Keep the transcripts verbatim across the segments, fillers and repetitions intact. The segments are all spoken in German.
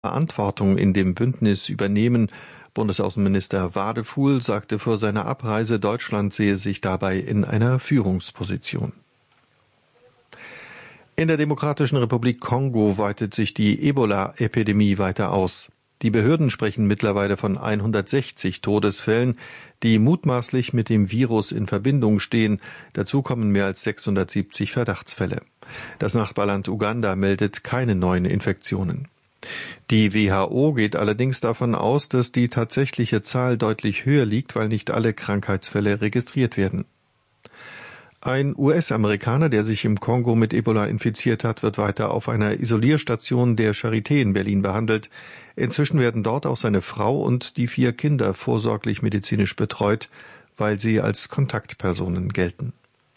Verantwortung in dem Bündnis übernehmen. Bundesaußenminister Wadefuhl sagte vor seiner Abreise, Deutschland sehe sich dabei in einer Führungsposition. In der Demokratischen Republik Kongo weitet sich die Ebola-Epidemie weiter aus. Die Behörden sprechen mittlerweile von hundertsechzig Todesfällen, die mutmaßlich mit dem Virus in Verbindung stehen. Dazu kommen mehr als sechshundertsiebzig Verdachtsfälle. Das Nachbarland Uganda meldet keine neuen Infektionen. Die W H O geht allerdings davon aus, dass die tatsächliche Zahl deutlich höher liegt, weil nicht alle Krankheitsfälle registriert werden. Ein U S-Amerikaner, der sich im Kongo mit Ebola infiziert hat, wird weiter auf einer Isolierstation der Charité in Berlin behandelt. Inzwischen werden dort auch seine Frau und die vier Kinder vorsorglich medizinisch betreut, weil sie als Kontaktpersonen gelten.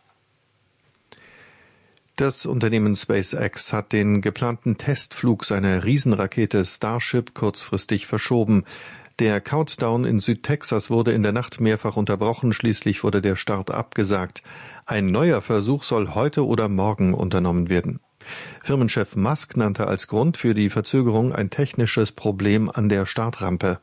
Das Unternehmen SpaceX hat den geplanten Testflug seiner Riesenrakete Starship kurzfristig verschoben. Der Countdown in Südtexas wurde in der Nacht mehrfach unterbrochen, schließlich wurde der Start abgesagt. Ein neuer Versuch soll heute oder morgen unternommen werden. Firmenchef Musk nannte als Grund für die Verzögerung ein technisches Problem an der Startrampe.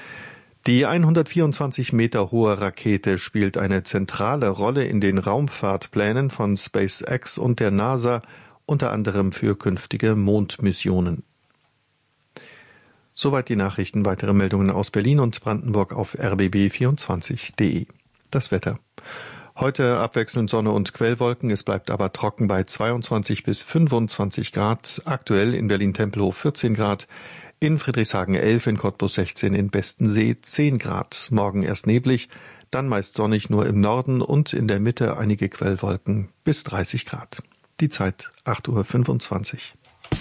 Die hundertvierundzwanzig Meter hohe Rakete spielt eine zentrale Rolle in den Raumfahrtplänen von SpaceX und der NASA, unter anderem für künftige Mondmissionen. Soweit die Nachrichten. Weitere Meldungen aus Berlin und Brandenburg auf r b b vierundzwanzig punkt d e. Das Wetter. Heute abwechselnd Sonne und Quellwolken, es bleibt aber trocken bei zweiundzwanzig bis fünfundzwanzig Grad. Aktuell in Berlin-Tempelhof vierzehn Grad, in Friedrichshagen elf, in Cottbus sechzehn, in Bestensee zehn Grad. Morgen erst neblig, dann meist sonnig nur im Norden und in der Mitte einige Quellwolken bis dreißig Grad. Die Zeit acht Uhr fünfundzwanzig.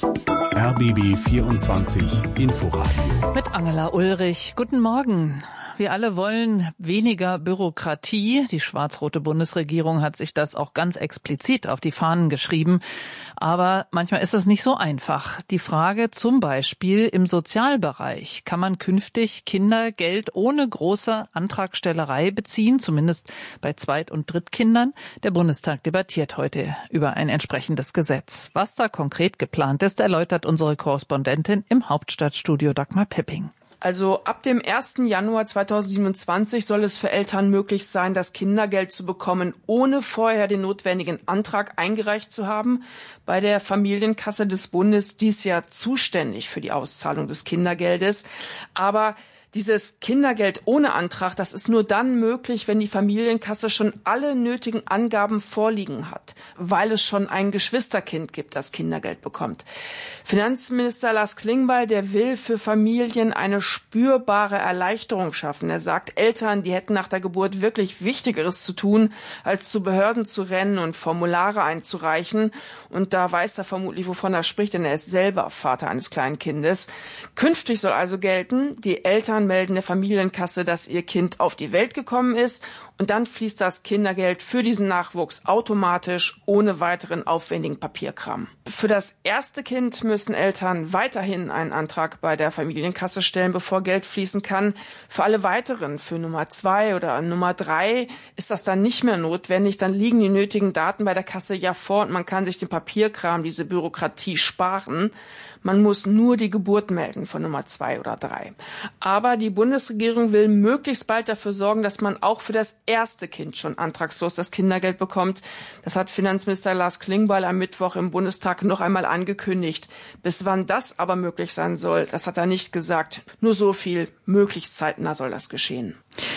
R B B vierundzwanzig Inforadio. Mit Angela Ulrich. Guten Morgen. Wir alle wollen weniger Bürokratie. Die schwarz-rote Bundesregierung hat sich das auch ganz explizit auf die Fahnen geschrieben. Aber manchmal ist es nicht so einfach. Die Frage zum Beispiel im Sozialbereich. Kann man künftig Kindergeld ohne große Antragstellerei beziehen, zumindest bei Zweit- und Drittkindern? Der Bundestag debattiert heute über ein entsprechendes Gesetz. Was da konkret geplant ist, erläutert unsere Korrespondentin im Hauptstadtstudio Dagmar Pepping. Also ab dem ersten Januar zweitausendsiebenundzwanzig soll es für Eltern möglich sein, das Kindergeld zu bekommen, ohne vorher den notwendigen Antrag eingereicht zu haben. Bei der Familienkasse des Bundes, die ist ja zuständig für die Auszahlung des Kindergeldes. Aber dieses Kindergeld ohne Antrag, das ist nur dann möglich, wenn die Familienkasse schon alle nötigen Angaben vorliegen hat, weil es schon ein Geschwisterkind gibt, das Kindergeld bekommt. Finanzminister Lars Klingbeil, der will für Familien eine spürbare Erleichterung schaffen. Er sagt, Eltern, die hätten nach der Geburt wirklich Wichtigeres zu tun, als zu Behörden zu rennen und Formulare einzureichen. Und da weiß er vermutlich, wovon er spricht, denn er ist selber Vater eines kleinen Kindes. Künftig soll also gelten, die Eltern melden der Familienkasse, dass ihr Kind auf die Welt gekommen ist, und dann fließt das Kindergeld für diesen Nachwuchs automatisch ohne weiteren aufwendigen Papierkram. Für das erste Kind müssen Eltern weiterhin einen Antrag bei der Familienkasse stellen, bevor Geld fließen kann. Für alle weiteren, für Nummer zwei oder Nummer drei, ist das dann nicht mehr notwendig. Dann liegen die nötigen Daten bei der Kasse ja vor und man kann sich den Papierkram, diese Bürokratie sparen. Man muss nur die Geburt melden von Nummer zwei oder drei. Aber die Bundesregierung will möglichst bald dafür sorgen, dass man auch für das erste Kind schon antragslos das Kindergeld bekommt. Das hat Finanzminister Lars Klingbeil am Mittwoch im Bundestag noch einmal angekündigt. Bis wann das aber möglich sein soll, das hat er nicht gesagt. Nur so viel, möglichst zeitnah soll das geschehen.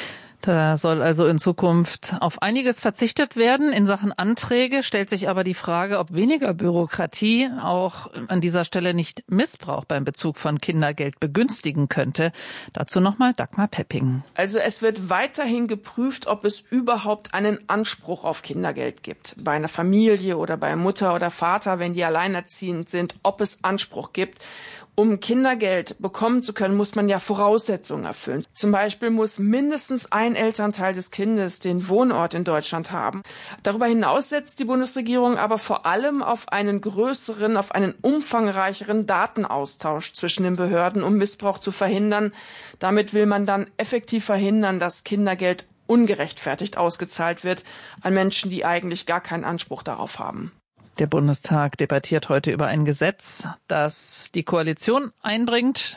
Da soll also in Zukunft auf einiges verzichtet werden. In Sachen Anträge stellt sich aber die Frage, ob weniger Bürokratie auch an dieser Stelle nicht Missbrauch beim Bezug von Kindergeld begünstigen könnte. Dazu nochmal Dagmar Pepping. Also es wird weiterhin geprüft, ob es überhaupt einen Anspruch auf Kindergeld gibt. Bei einer Familie oder bei Mutter oder Vater, wenn die alleinerziehend sind, ob es Anspruch gibt. Um Kindergeld bekommen zu können, muss man ja Voraussetzungen erfüllen. Zum Beispiel muss mindestens ein Elternteil des Kindes den Wohnort in Deutschland haben. Darüber hinaus setzt die Bundesregierung aber vor allem auf einen größeren, auf einen umfangreicheren Datenaustausch zwischen den Behörden, um Missbrauch zu verhindern. Damit will man dann effektiv verhindern, dass Kindergeld ungerechtfertigt ausgezahlt wird an Menschen, die eigentlich gar keinen Anspruch darauf haben. Der Bundestag debattiert heute über ein Gesetz, das die Koalition einbringt.